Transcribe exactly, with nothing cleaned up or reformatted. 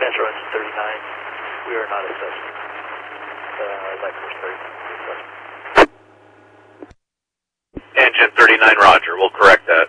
Central Engine thirty-nine, we are not assessing uh, light course thirty-nine. Engine thirty-nine, roger. We'll correct that.